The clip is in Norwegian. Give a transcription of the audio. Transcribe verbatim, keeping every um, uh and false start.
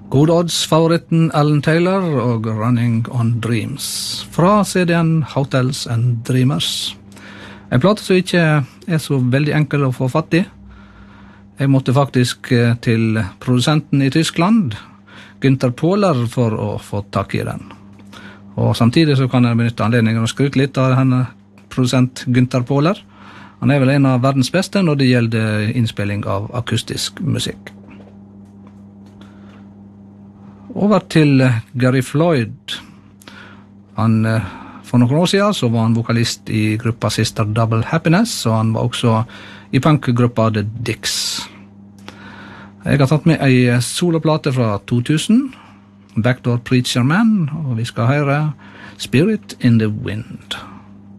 God odds-favoritten Alan Taylor og Running on Dreams fra C D-en Hotels and Dreamers. En plate som ikke er så veldig enkel å få fatt i. Jeg måtte faktisk til produsenten i Tyskland, Günther Pohler, for å få tak i den. Og samtidig så kan jeg benytte anledningen å skryte litt av henne, produsent Günther Pohler. Han er vel en av verdens beste når det gjelder innspilling av akustisk musikk. Over til Gary Floyd. Han, for noen år siden så var han vokalist i gruppa Sister Double Happiness, og han var også i punkgruppa The Dicks. Jeg har tatt med en soloplate fra to tusen, Backdoor Preacher Man, og vi skal høre Spirit in the Wind.